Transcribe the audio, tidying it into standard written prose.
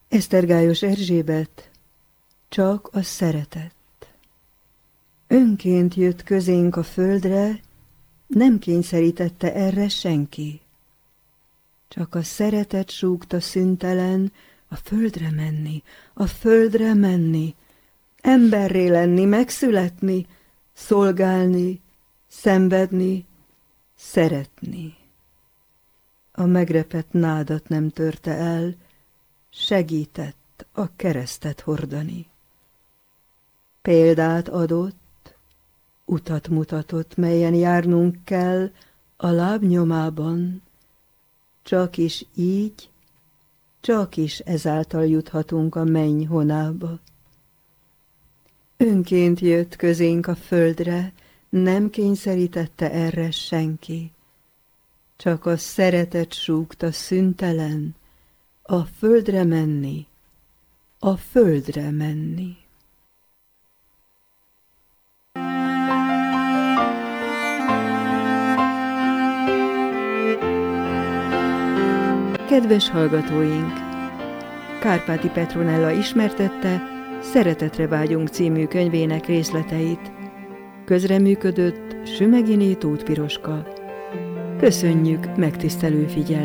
Esztergályos Erzsébet, csak a szeretet. Önként jött közénk a földre, nem kényszerítette erre senki. Csak a szeretet súgta szüntelen, a földre menni, a földre menni, emberré lenni, megszületni, szolgálni, szenvedni, szeretni. A megrepett nádat nem törte el, segített a keresztet hordani. Példát adott, utat mutatott, melyen járnunk kell a lábnyomában, csak is így, csak is ezáltal juthatunk a menny honába. Önként jött közénk a földre, nem kényszerítette erre senki, csak a szeretet súgta szüntelen, a földre menni, a földre menni. Kedves hallgatóink! Kárpáti Petronella ismertette Szeretetre vágyunk című könyvének részleteit. Közreműködött Sümeghiné Tóth Piroska. Köszönjük megtisztelő figyelmet!